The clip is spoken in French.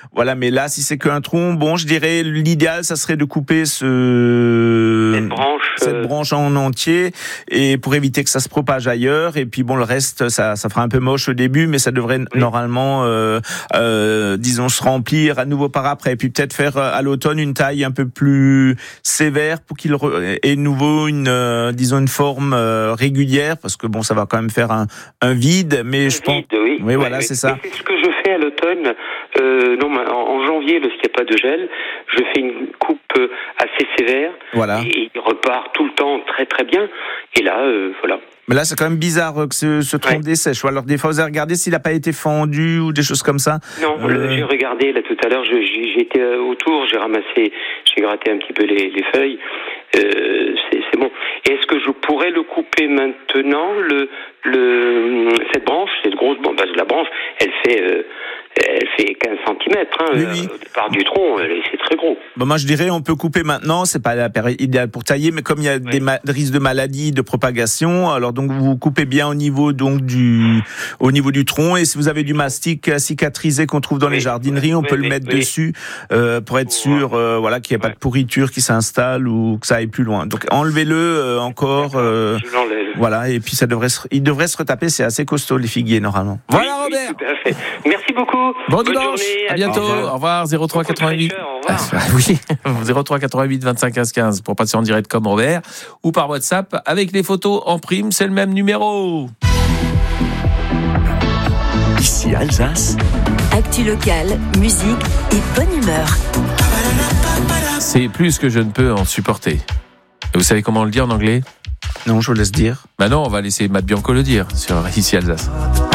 Voilà, mais là, si c'est qu'un tronc, bon, je dirais l'idéal, ça serait de couper cette branche en entier, et pour éviter que ça se propage ailleurs. Et puis bon, le reste, ça fera un peu moche au début, mais ça devrait normalement, disons, se remplir à nouveau par après. Et puis peut-être faire à l'automne une taille un peu plus sévère pour qu'il ait nouveau une forme régulière, parce que bon, ça va quand même faire un vide, mais je pense. Oui, voilà, c'est ça. C'est ce que je fais à l'automne. En janvier, lorsqu'il n'y a pas de gel, je fais une coupe assez sévère. Voilà. Et il repart tout le temps très très bien. Et là, voilà. Mais là, c'est quand même bizarre que ce tronc dessèche. Alors, des fois, vous avez regardé s'il n'a pas été fendu ou des choses comme ça? Non, j'ai regardé là tout à l'heure. J'étais autour, j'ai gratté un petit peu les feuilles. C'est bon. Et est-ce que je pourrais le couper maintenant, cette branche, cette grosse branche, parce que la branche, elle fait 15 cm, au départ du tronc, c'est très gros. Bon, moi je dirais on peut couper maintenant, c'est pas la période idéale pour tailler, mais comme il y a des risques de maladies, de propagation, alors donc vous coupez bien au niveau du tronc, et si vous avez du mastic cicatrisé qu'on trouve dans les jardineries, on peut le mettre dessus pour être sûr qu'il n'y ait pas de pourriture qui s'installe ou que ça aille plus loin. Donc enlevez-le encore, voilà, et puis il devrait se retaper, c'est assez costaud les figuiers normalement. Voilà Robert. Tout à fait. Merci beaucoup. Bon dimanche, à bientôt. Au revoir. 03 88. Oui, 03 88 25 15 15 pour passer en direct comme Robert, ou par WhatsApp avec les photos en prime, c'est le même numéro. Ici Alsace. Actu locale, musique et bonne humeur. C'est plus que je ne peux en supporter. Et vous savez comment on le dit en anglais? Non, je vous laisse dire. Non, on va laisser Matt Bianco le dire sur Ici Alsace.